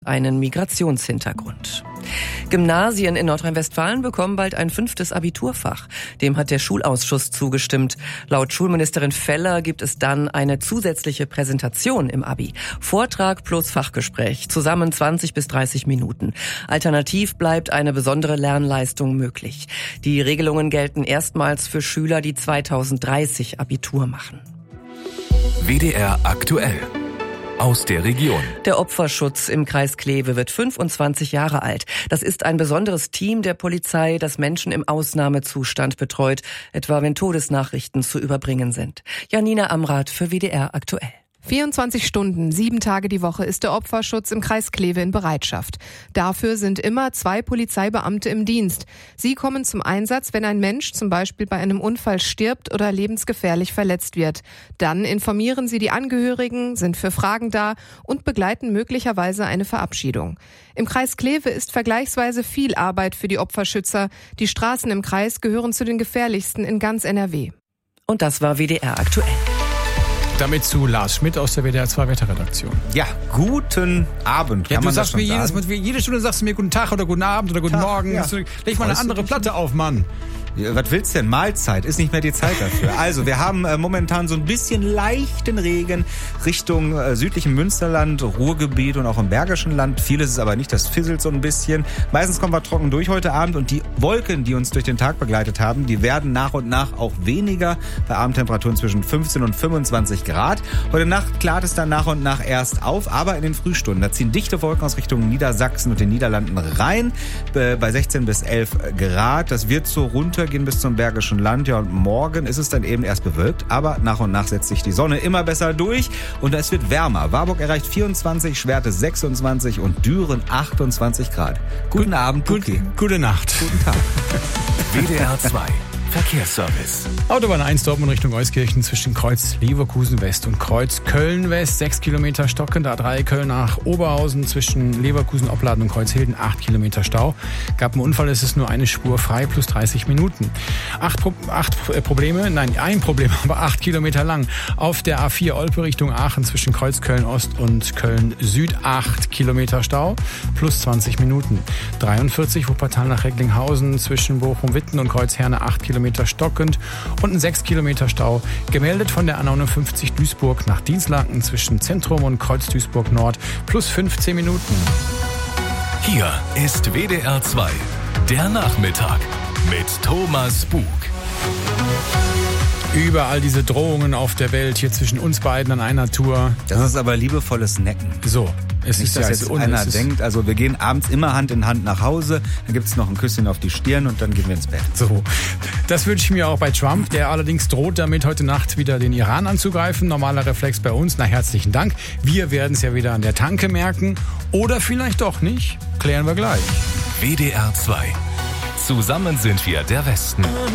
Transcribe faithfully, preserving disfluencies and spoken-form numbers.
einen Migrationshintergrund. Gymnasien in Nordrhein-Westfalen bekommen bald ein fünftes Abiturfach. Dem hat der Schulausschuss zugestimmt. Laut Schulministerin Feller gibt es dann eine zusätzliche Präsentation im Abi. Vortrag plus Fachgespräch, zusammen zwanzig bis dreißig Minuten. Alternativ bleibt eine besondere Lernleistung möglich. Die Regelungen gelten erstmals für Schüler, die zweitausenddreißig Abitur machen. W D R aktuell. Aus der Region. Der Opferschutz im Kreis Kleve wird fünfundzwanzig Jahre alt. Das ist ein besonderes Team der Polizei, das Menschen im Ausnahmezustand betreut, etwa wenn Todesnachrichten zu überbringen sind. Janina Amrath für W D R aktuell. vierundzwanzig Stunden, sieben Tage die Woche ist der Opferschutz im Kreis Kleve in Bereitschaft. Dafür sind immer zwei Polizeibeamte im Dienst. Sie kommen zum Einsatz, wenn ein Mensch zum Beispiel bei einem Unfall stirbt oder lebensgefährlich verletzt wird. Dann informieren sie die Angehörigen, sind für Fragen da und begleiten möglicherweise eine Verabschiedung. Im Kreis Kleve ist vergleichsweise viel Arbeit für die Opferschützer. Die Straßen im Kreis gehören zu den gefährlichsten in ganz N R W. Und das war W D R aktuell. Damit zu Lars Schmidt aus der W D R zwei Wetterredaktion. Ja, guten Abend. Kann Ja, du man sagst das mir schon jedes sagen? Mal, jede Stunde sagst du mir guten Tag oder guten Abend oder guten Tag, Morgen. ja. Leg mal eine Freust du andere dich Platte auf, Mann. Ja, was willst du denn? Mahlzeit ist nicht mehr die Zeit dafür. Also, wir haben äh, momentan so ein bisschen leichten Regen Richtung äh, südlichem Münsterland, Ruhrgebiet und auch im Bergischen Land. Vieles ist aber nicht, das fisselt so ein bisschen. Meistens kommen wir trocken durch heute Abend und die Wolken, die uns durch den Tag begleitet haben, die werden nach und nach auch weniger. Bei Abendtemperaturen zwischen fünfzehn und fünfundzwanzig Grad. Heute Nacht klart es dann nach und nach erst auf, aber in den Frühstunden, da ziehen dichte Wolken aus Richtung Niedersachsen und den Niederlanden rein. Äh, bei sechzehn bis elf Grad. Das wird so runter gehen bis zum Bergischen Land. Ja, und morgen ist es dann eben erst bewölkt, aber nach und nach setzt sich die Sonne immer besser durch und es wird wärmer. Warburg erreicht vierundzwanzig, Schwerte sechsundzwanzig und Düren achtundzwanzig Grad. Guten Gut, Abend, Puki. Gut, gute Nacht. Guten Tag. W D R zwei Verkehrsservice. Autobahn eins Dortmund Richtung Euskirchen zwischen Kreuz Leverkusen West und Kreuz Köln West. sechs Kilometer stockend. A drei Köln nach Oberhausen zwischen Leverkusen Opladen und Kreuzhilden. acht Kilometer Stau. Gab einen Unfall, es ist nur eine Spur frei plus dreißig Minuten. Acht, Pro- acht Probleme, nein, ein Problem, aber acht Kilometer lang. Auf der A vier Olpe Richtung Aachen zwischen Kreuz Köln Ost und Köln Süd. acht Kilometer Stau plus zwanzig Minuten. dreiundvierzig Wuppertal nach Recklinghausen zwischen Bochum-Witten und Kreuz Herne. acht Kilometer stockend und ein sechs Kilometer Stau. Gemeldet von der A neunundfünfzig Duisburg nach Dienstlaken zwischen Zentrum und Kreuz Duisburg Nord plus fünfzehn Minuten. Hier ist W D R zwei, der Nachmittag mit Thomas Bug. Überall diese Drohungen auf der Welt, hier zwischen uns beiden an einer Tour. Das ist aber liebevolles Necken. So, es Nicht, ist dass ja jetzt un- einer es ist- denkt, also wir gehen abends immer Hand in Hand nach Hause, dann gibt es noch ein Küsschen auf die Stirn und dann gehen wir ins Bett. So, das wünsche ich mir auch bei Trump, der allerdings droht damit, heute Nacht wieder den Iran anzugreifen. Normaler Reflex bei uns, na herzlichen Dank. Wir werden es ja wieder an der Tanke merken. Oder vielleicht doch nicht. Klären wir gleich. W D R zwei. Zusammen sind wir der Westen.